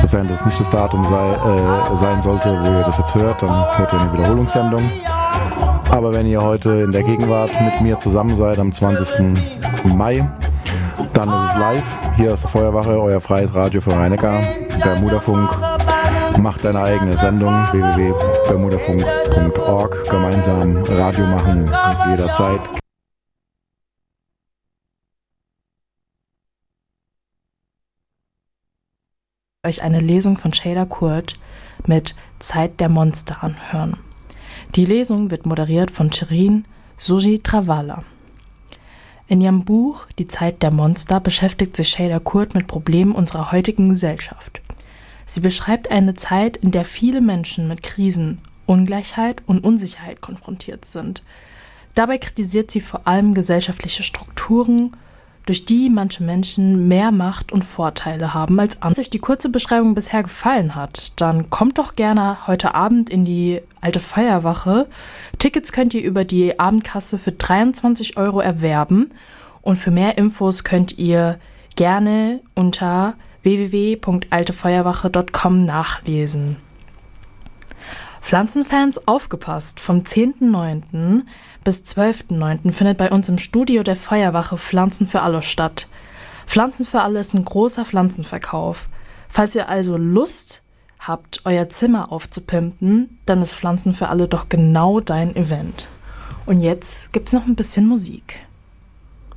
Sofern das nicht das Datum sein sollte, wo ihr das jetzt hört, dann hört ihr eine Wiederholungssendung. Aber wenn ihr heute in der Gegenwart mit mir zusammen seid, am 20. Mai, dann ist es live. Hier ist der Feuerwache, euer freies Radio für Rhein-Neckar. Bermudafunk macht eine eigene Sendung, www.bermudafunk.org. Gemeinsam Radio machen jederzeit. Euch eine Lesung von Shayla Kurt mit Zeit der Monster anhören. Die Lesung wird moderiert von Shirin Suji-Travala. In ihrem Buch Die Zeit der Monster beschäftigt sich Shayla Kurt mit Problemen unserer heutigen Gesellschaft. Sie beschreibt eine Zeit, in der viele Menschen mit Krisen, Ungleichheit und Unsicherheit konfrontiert sind. Dabei kritisiert sie vor allem gesellschaftliche Strukturen, durch die manche Menschen mehr Macht und Vorteile haben als andere. Wenn euch die kurze Beschreibung bisher gefallen hat, dann kommt doch gerne heute Abend in die Alte Feuerwache. Tickets könnt ihr über die Abendkasse für 23 € erwerben und für mehr Infos könnt ihr gerne unter www.altefeuerwache.com nachlesen. Pflanzenfans, aufgepasst! Vom 10.9. bis 12.9. findet bei uns im Studio der Feuerwache Pflanzen für alle statt. Pflanzen für alle ist ein großer Pflanzenverkauf. Falls ihr also Lust habt, euer Zimmer aufzupimpen, dann ist Pflanzen für alle doch genau dein Event. Und jetzt gibt's noch ein bisschen Musik.